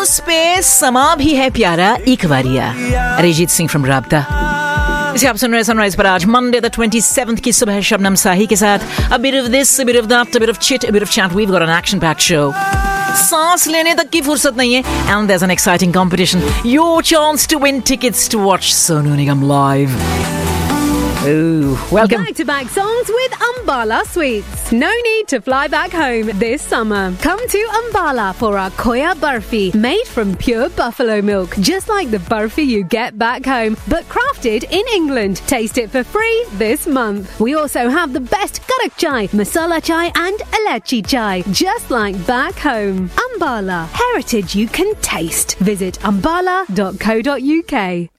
उस पे समा भी है प्यारा एक वारिया. Arijit Singh from Rabta. इसे आप सुन रहे हैं सनराइज पर आज Monday the 27th की सुबह शबनम साही के साथ. A bit of this, a bit of that, a bit of chit, a bit of chat. We've got an action-packed show. सांस लेने तक की फुर्सत नहीं है. And there's an exciting competition. Your chance to win tickets to watch Sonu Nigam live. Ooh, welcome. Back-to-back songs with Ambala Sweets. No need to fly back home this summer. Come to Ambala for our Koya Burfi, made from pure buffalo milk, just like the burfi you get back home, but crafted in England. Taste it for free this month. We also have the best karak chai, masala chai and elaichi chai, just like back home. Ambala, heritage you can taste. Visit ambala.co.uk.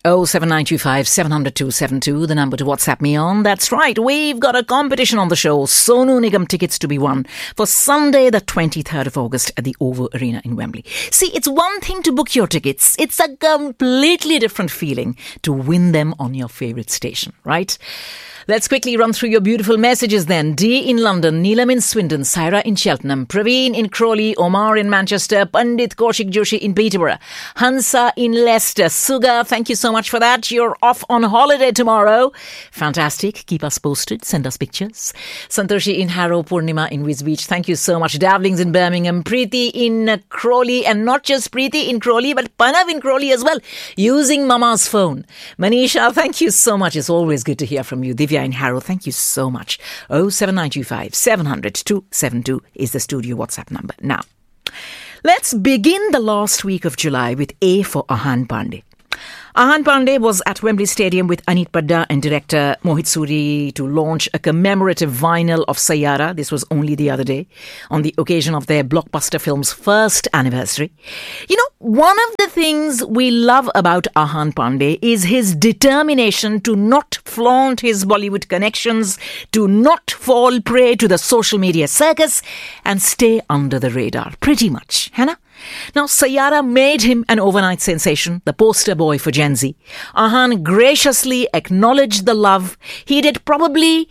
07925 700 272, the number to WhatsApp me on. That's right, we've got a competition on the show. Sonu Nigam tickets to be won for Sunday the 23rd of August at the Ovo Arena in Wembley. See, it's one thing to book your tickets. It's a completely different feeling to win them on your favourite station, right? Let's quickly run through your beautiful messages then. D in London, Neelam in Swindon, Saira in Cheltenham, Praveen in Crawley, Omar in Manchester, Pandit Kaushik Joshi in Peterborough, Hansa in Leicester. Suga, thank you so much for that. You're off on holiday tomorrow. Fantastic. Keep us posted. Send us pictures. Santoshi in Harrow, Purnima in Wisbech. Thank you so much. Davlings in Birmingham, Preeti in Crawley, and not just Preeti in Crawley, but Panav in Crawley as well, using Mama's phone. Manisha, thank you so much. It's always good to hear from you. Divya in Harrow, thank you so much. 07925 700 272 is the studio WhatsApp number. Now, let's begin the last week of July with A for Ahan Pandey. Ahan Pandey was at Wembley Stadium with Aneet Padda and director Mohit Suri to launch a commemorative vinyl of Sayyara. This was only the other day, on the occasion of their blockbuster film's first anniversary. You know, one of the things we love about Ahan Pandey is his determination to not flaunt his Bollywood connections, to not fall prey to the social media circus, and stay under the radar. Pretty much, है ना? Now, Sayyara made him an overnight sensation, the poster boy for Gen Z. Ahan graciously acknowledged the love. He did probably,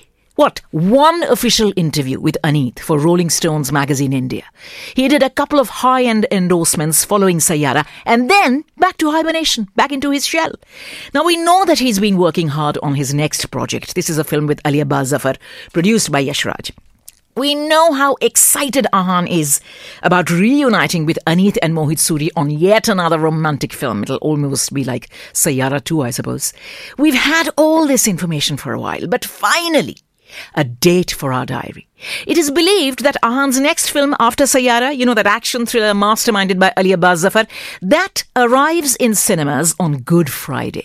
one official interview with Aneet for Rolling Stones magazine India. He did a couple of high-end endorsements following Sayyara, and then back to hibernation, back into his shell. Now, we know that he's been working hard on his next project. This is a film with Ali Abbas Zafar, produced by Yash Raj. We know how excited Ahan is about reuniting with Aneet and Mohit Suri on yet another romantic film. It'll almost be like Sayyara 2, I suppose. We've had all this information for a while, but finally, a date for our diary. It is believed that Ahan's next film after Sayyara, you know, that action thriller masterminded by Ali Abbas Zafar, that arrives in cinemas on Good Friday,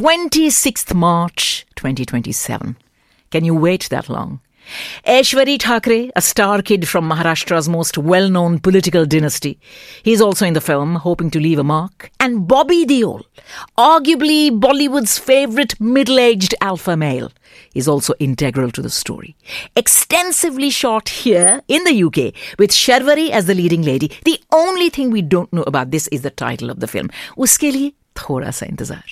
26th March 2027. Can you wait that long? Aishwarya Thakre, a star kid from Maharashtra's most well-known political dynasty. He's also in the film, hoping to leave a mark. And Bobby Deol, arguably Bollywood's favourite middle-aged alpha male, is also integral to the story. Extensively shot here in the UK, with Sharvari as the leading lady. The only thing we don't know about this is the title of the film. Uske liye thoda sa intezar.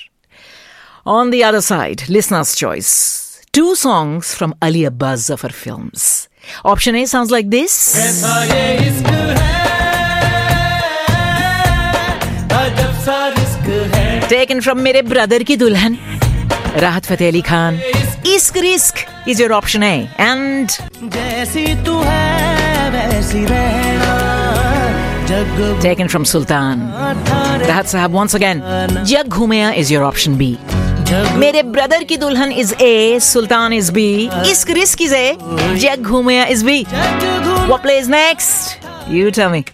On the other side, listener's choice. 2 songs from Ali Abbas Zafar films. Option A sounds like this. Taken from Mere Brother Ki Dulhan, Rahat Fateh Ali Khan. Isk Risk is your option A. And taken from Sultan, Rahat Sahab once again. Jag Ghumeya is your option B. Mere Brother Ki Dulhan is A, Sultan is B, Isk Risk is A, Jag Ghumeya is B. What plays next? You tell me.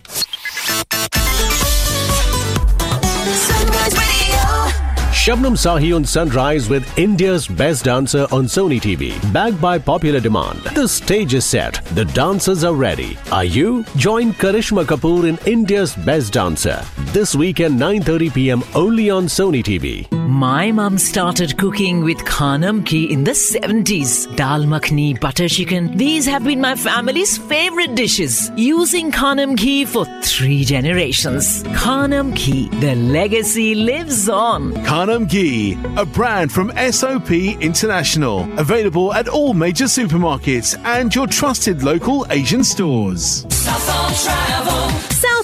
Shabnam Sahi on Sunrise with India's Best Dancer on Sony TV. Backed by popular demand. The stage is set. The dancers are ready. Are you? Join Karishma Kapoor in India's Best Dancer. This weekend 9:30 p.m. only on Sony TV. My mum started cooking with Khanam Ki in the 70s. Dal makhni, butter chicken. These have been my family's favorite dishes. Using Khanam Ghee for 3 generations. Khanam Ghee, the legacy lives on. Khanam Ghee, a brand from SOP International. Available at all major supermarkets and your trusted local Asian stores. Southall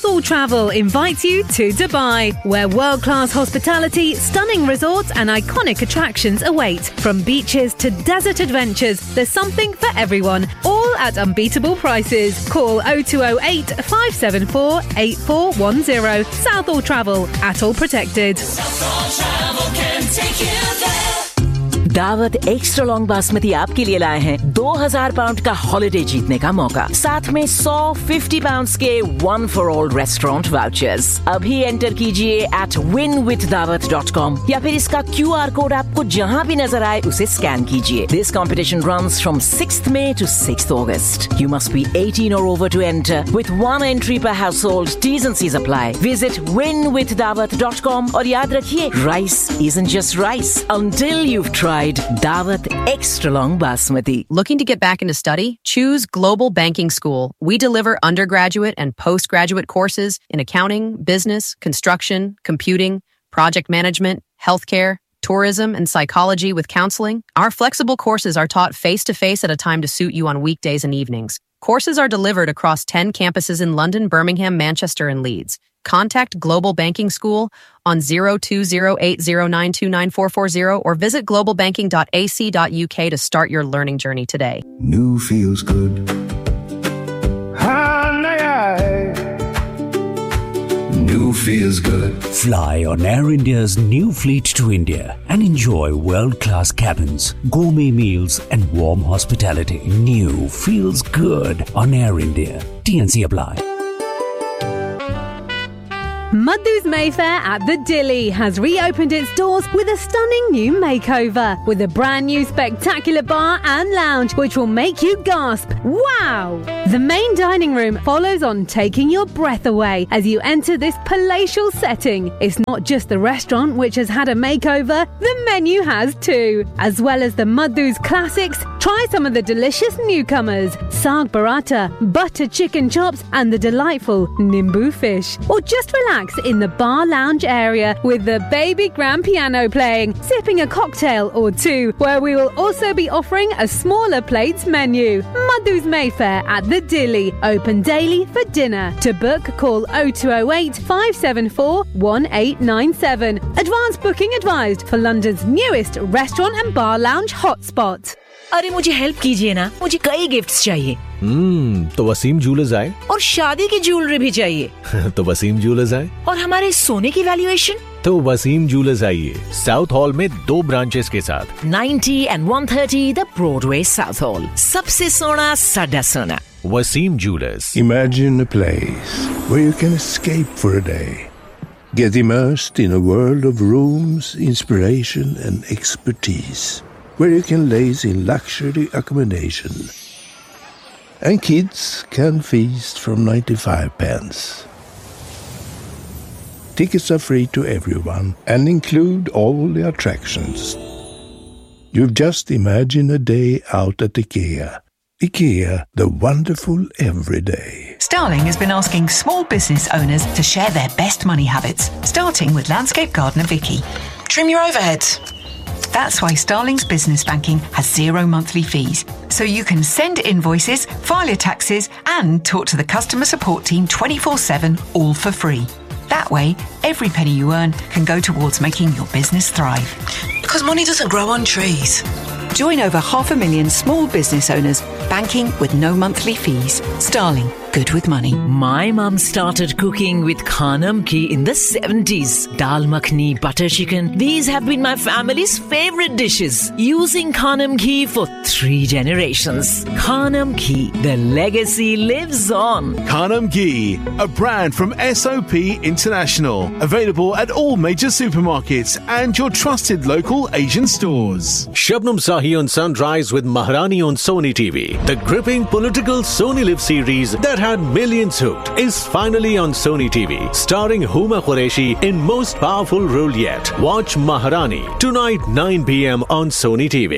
Southall Travel invites you to Dubai, where world-class hospitality, stunning resorts and iconic attractions await. From beaches to desert adventures, there's something for everyone, all at unbeatable prices. Call 0208 574 8410. Southall Travel, Atoll Protected. Southall Travel can take you there. दावत extra long basmati आपके लिए लाए हैं 2000 pound का holiday जीतने का मौका, साथ में 150 पाउंड के one for all restaurant vouchers. अभी एंटर कीजिए at winwithdawat.com या फिर इसका QR कोड आपको जहां भी नजर आए उसे स्कैन कीजिए। This competition runs from 6th May to 6th August. You must be 18 or over to enter, with one entry per household. T's and C's apply. Visit winwithdawat.com और याद रखिए, rice isn't just rice until you've tried Dawat Extra Long Basmati. Looking to get back into study? Choose Global Banking School. We deliver undergraduate and postgraduate courses in accounting, business, construction, computing, project management, healthcare, tourism, and psychology with counseling. Our flexible courses are taught face-to-face at a time to suit you on weekdays and evenings. Courses are delivered across 10 campuses in London, Birmingham, Manchester, and Leeds. Contact Global Banking School on 020809294440 or visit globalbanking.ac.uk to start your learning journey today. New feels good. New feels good. Fly on Air India's new fleet to India and enjoy world-class cabins, gourmet meals and warm hospitality. New feels good on Air India. TNC apply. Madhu's Mayfair at the Dilly has reopened its doors with a stunning new makeover, with a brand new spectacular bar and lounge which will make you gasp, wow! The main dining room follows on, taking your breath away as you enter this palatial setting. It's not just the restaurant which has had a makeover, the menu has too. As well as the Madhu's classics, try some of the delicious newcomers, saag paratha, butter chicken chops and the delightful nimbu fish. Or just relax in the bar lounge area with the baby grand piano playing, sipping a cocktail or two, where we will also be offering a smaller plates menu. Madhu's Mayfair at the Dilly, open daily for dinner. To book, call 0208 574 1897. Advance booking advised for London's newest restaurant and bar lounge hotspot. अरे मुझे help कीजिए ना, मुझे कई gifts चाहिए। तो Wasim jewellers आए। और शादी की ज्वेलरी भी चाहिए। तो वसीम ज्वेलर्स आए। और हमारे सोने की वैल्यूएशन? तो वसीम ज्वेलर्स आइए, साउथ हॉल में 2 ब्रांचेस के साथ 90 and 130 the Broadway south hall, सबसे सोना साडा सोना। Wasim jewellers. Imagine a place where you can escape for a day. Get immersed in a world of rooms, inspiration and expertise. Where you can laze in luxury accommodation. And kids can feast from 95 pence. Tickets are free to everyone and include all the attractions. You've just imagined a day out at IKEA. IKEA, the wonderful everyday. Starling has been asking small business owners to share their best money habits, starting with landscape gardener Vicky. Trim your overheads. That's why Starling's business banking has 0 monthly fees. So you can send invoices, file your taxes and talk to the customer support team 24/7, all for free. That way, every penny you earn can go towards making your business thrive. Because money doesn't grow on trees. Join over 500,000 small business owners, banking with no monthly fees. Starling, good with money. My mum started cooking with Khanam ghee in the 70s. Dal makhni, butter chicken. These have been my family's favorite dishes. Using Khanam ghee for 3 generations. Khanam ghee, the legacy lives on. Khanam Ghee, a brand from SOP International. Available at all major supermarkets and your trusted local Asian stores. Shabnam Sahi on Sunrise with Maharani on Sony TV. The gripping political Sony Live series that had millions hooked is finally on Sony TV, starring Huma Qureshi in most powerful role yet. Watch Maharani tonight 9 p.m. on Sony TV.